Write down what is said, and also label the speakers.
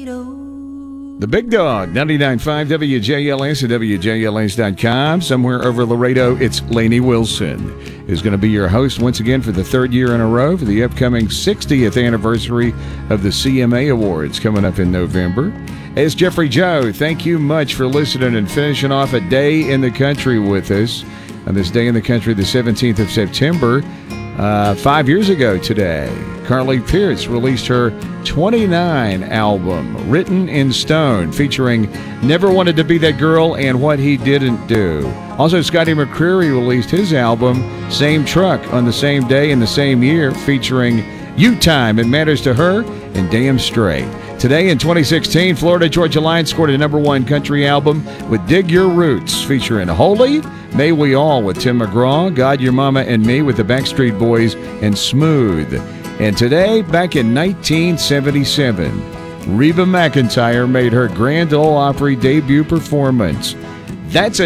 Speaker 1: The Big Dog, 99.5 WJLS and WJLS.com. Somewhere over Laredo, it's Lainey Wilson, who's going to be your host once again for the third year in a row for the upcoming 60th anniversary of the CMA Awards coming up in November. As Jeffrey Joe, thank you much for listening and finishing off a day in the country with us. On this day in the country, the 17th of September, 5 years ago today, Carly Pearce released her 29 album, Written in Stone, featuring Never Wanted to Be That Girl and What He Didn't Do. Also, Scotty McCreery released his album, Same Truck, on the same day in the same year, featuring You Time, It Matters to Her, and Damn Straight. Today in 2016, Florida Georgia Line scored a #1 country album with Dig Your Roots, featuring Holy, May We All with Tim McGraw, God, Your Mama, and Me with the Backstreet Boys, and Smooth. And today, back in 1977, Reba McEntire made her Grand Ole Opry debut performance. That's